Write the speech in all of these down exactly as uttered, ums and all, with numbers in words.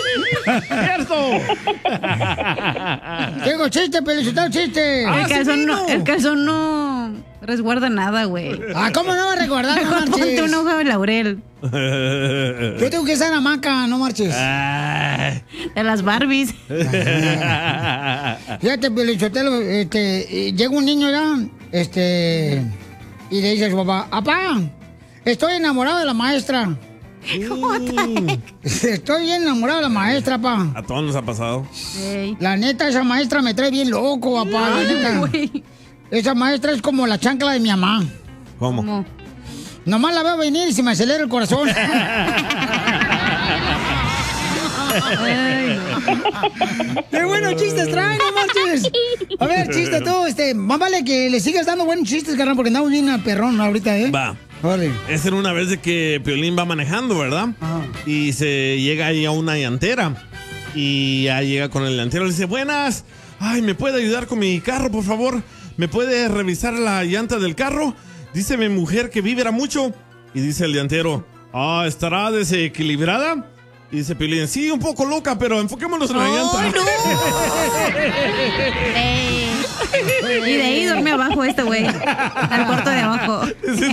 ¡Cierto! Tengo chiste, Pelichotelo, chiste. El calzón, no, el calzón no resguarda nada, güey. Ah, ¿cómo no va a resguardar? No Mejor ponte marches. un hoja de laurel. Yo tengo que estar en hamaca, no marches. De las Barbies. Fíjate, Pelichotelo, este, eh, llega un niño ya, este, y le dice a su papá, papá, estoy enamorado de la maestra. Estoy bien enamorado de la maestra, pa. A todos nos ha pasado. Ey. La neta, esa maestra me trae bien loco, papá, la neta. Güey. Esa maestra es como la chancla de mi mamá. ¿Cómo? ¿Cómo? Nomás la veo venir y se me acelera el corazón. Ay, no. ¡Qué buenos chistes traen, no marches! A ver, chiste tú, este, más vale que le sigas dando buenos chistes, carnal, porque andamos bien al perrón ahorita, ¿eh? Va. Vale. Esa era una vez de que Piolín va manejando, ¿verdad? Ajá. Y se llega ahí a una llantera. Y ya llega con el llantero y le dice, buenas. Ay, ¿me puede ayudar con mi carro, por favor? ¿Me puede revisar la llanta del carro? Dice mi mujer que vibra mucho. Y dice el llantero, ah, ¿estará desequilibrada? Y dice Piolín, sí, un poco loca, pero enfoquémonos en la llanta. ¡Ay, no! Ey. Y de ahí duerme abajo este güey. Al cuarto de abajo.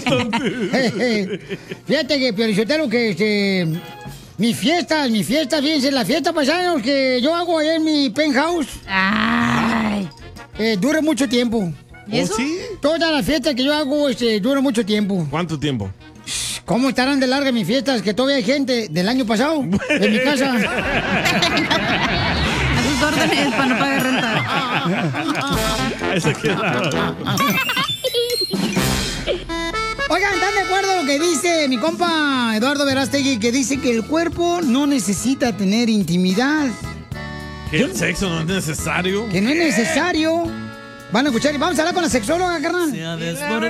Fíjate que, Piolichotelo, que este, mis fiestas, mis fiestas, fíjense, las fiestas paisanos que yo hago allá en mi penthouse, Ay. eh, dura mucho tiempo. ¿Y eso? ¿Oh, sí? Todas las fiestas que yo hago, este, duran mucho tiempo. ¿Cuánto tiempo? ¿Cómo estarán de largas mis fiestas? Que todavía hay gente del año pasado en mi casa. A sus órdenes para no pagar renta. Ahí se queda. Oigan, ¿están de acuerdo con lo que dice mi compa Eduardo Verástegui? Que dice que el cuerpo no necesita tener intimidad. ¿Que el sexo no es necesario? Que no es necesario. Van a escuchar y vamos a hablar con la sexóloga, carnal.